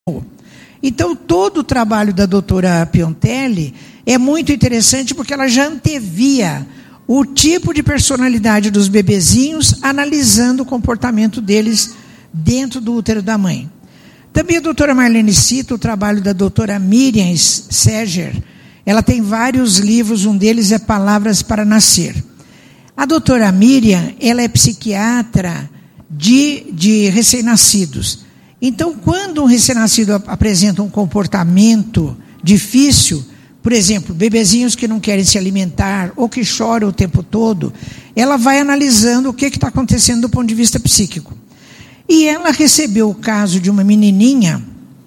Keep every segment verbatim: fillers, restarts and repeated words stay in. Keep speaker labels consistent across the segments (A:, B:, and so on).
A: Então, todo o trabalho da doutora Piontelli é muito interessante porque ela já antevia o tipo de personalidade dos bebezinhos, analisando o comportamento deles dentro do útero da mãe. Também a doutora Marlene cita o trabalho da doutora Miriam Seger. Ela tem vários livros, um deles é Palavras para Nascer. A doutora Miriam, ela é psiquiatra de, de recém-nascidos. Então, quando um recém-nascido apresenta um comportamento difícil, por exemplo, bebezinhos que não querem se alimentar ou que choram o tempo todo, ela vai analisando o que está acontecendo do ponto de vista psíquico. E ela recebeu o caso de uma menininha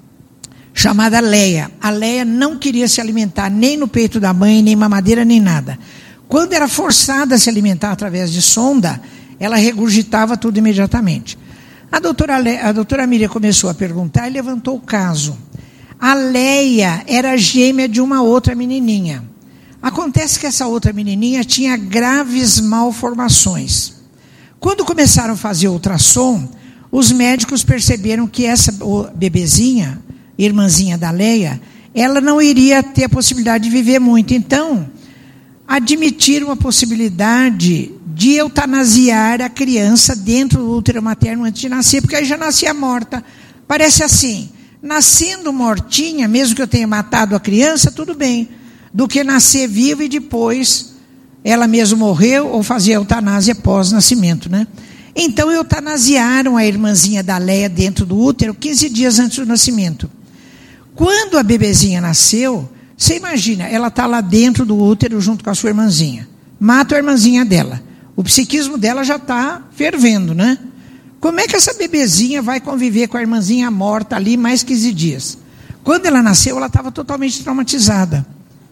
A: chamada Leia. A Leia não queria se alimentar nem no peito da mãe, nem mamadeira, nem nada. Quando era forçada a se alimentar através de sonda, ela regurgitava tudo imediatamente. A doutora, Le... a doutora Miriam começou a perguntar e levantou o caso. A Leia era gêmea de uma outra menininha. Acontece que essa outra menininha tinha graves malformações. Quando começaram a fazer ultrassom, os médicos perceberam que essa bebezinha, irmãzinha da Leia, ela não iria ter a possibilidade de viver muito. Então, admitiram a possibilidade de eutanasiar a criança dentro do útero materno antes de nascer, porque aí já nascia morta. Parece assim, nascendo mortinha, mesmo que eu tenha matado a criança, tudo bem, do que nascer viva e depois ela mesma morreu ou fazer eutanásia pós-nascimento, né? Então eutanasiaram a irmãzinha da Leia dentro do útero quinze dias antes do nascimento. Quando a bebezinha nasceu, você imagina, ela está lá dentro do útero junto com a sua irmãzinha. Mata a irmãzinha dela. O psiquismo dela já está fervendo, né? Como é que essa bebezinha vai conviver com a irmãzinha morta ali mais quinze dias? Quando ela nasceu, ela estava totalmente traumatizada.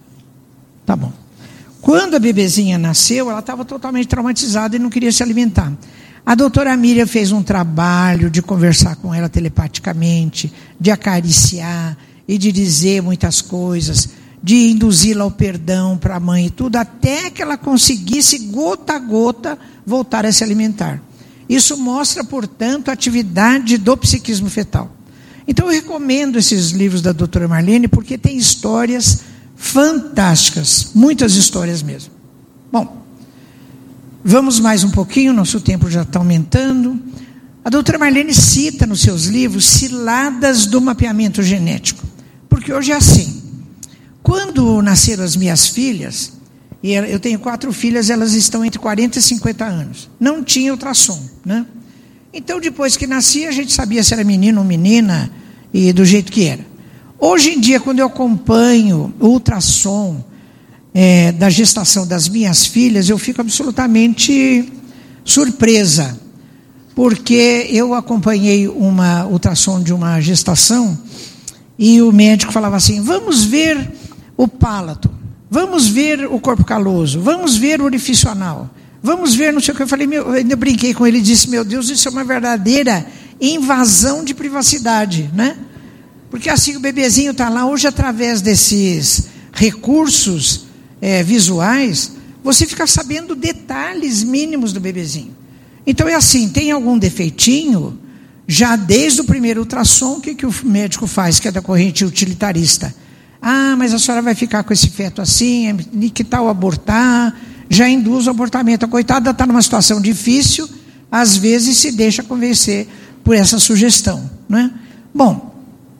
A: Tá bom. Quando a bebezinha nasceu, ela estava totalmente traumatizada e não queria se alimentar. A doutora Miriam fez um trabalho de conversar com ela telepaticamente, de acariciar e de dizer muitas coisas, de induzi-la ao perdão para a mãe e tudo, até que ela conseguisse, gota a gota, voltar a se alimentar. Isso mostra, portanto, a atividade do psiquismo fetal. Então, eu recomendo esses livros da doutora Marlene, porque tem histórias fantásticas, muitas histórias mesmo. Bom, vamos mais um pouquinho, nosso tempo já está aumentando. A doutora Marlene cita nos seus livros ciladas do mapeamento genético, porque hoje é assim. Quando nasceram as minhas filhas, e eu tenho quatro filhas, elas estão entre quarenta e cinquenta anos, não tinha ultrassom, né? Então, depois que nascia, a gente sabia se era menino ou menina, e do jeito que era. Hoje em dia, quando eu acompanho o ultrassom é, da gestação das minhas filhas, eu fico absolutamente surpresa, porque eu acompanhei uma ultrassom de uma gestação, e o médico falava assim, vamos ver o palato, vamos ver o corpo caloso, vamos ver o orifício anal, vamos ver não sei o que. Eu falei, meu, eu ainda brinquei com ele e disse, meu Deus, isso é uma verdadeira invasão de privacidade, né? Porque assim o bebezinho está lá, hoje através desses recursos é, visuais, você fica sabendo detalhes mínimos do bebezinho. Então é assim, tem algum defeitinho, já desde o primeiro ultrassom, o que, que o médico faz, que é da corrente utilitarista? Ah, mas a senhora vai ficar com esse feto assim, que tal abortar? Já induz o abortamento. A coitada está numa situação difícil, às vezes se deixa convencer por essa sugestão, né? Bom,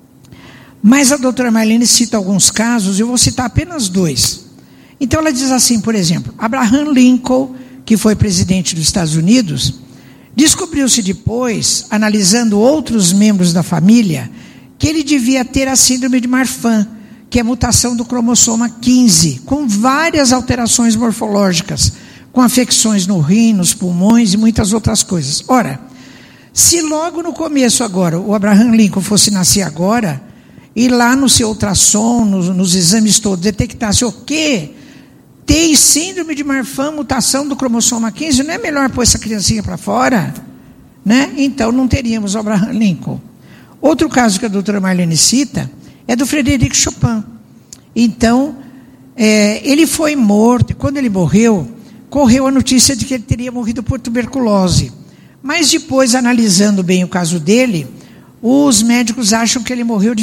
A: mas a doutora Marlene cita alguns casos, eu vou citar apenas dois. Então ela diz assim, por exemplo, Abraham Lincoln, que foi presidente dos Estados Unidos, descobriu-se depois, analisando outros membros da família, que ele devia ter a síndrome de Marfan, que é mutação do cromossoma quinze, com várias alterações morfológicas, com afecções no rim, nos pulmões e muitas outras coisas. Ora, se logo no começo agora, o Abraham Lincoln fosse nascer agora, e lá no seu ultrassom, nos, nos exames todos, detectasse o quê? Tem síndrome de Marfan, mutação do cromossoma quinze, não é melhor pôr essa criancinha para fora? Né? Então não teríamos o Abraham Lincoln. Outro caso que a doutora Marlene cita é do Frederic Chopin. Então, é, ele foi morto, e quando ele morreu, correu a notícia de que ele teria morrido por tuberculose. Mas depois, analisando bem o caso dele, os médicos acham que ele morreu de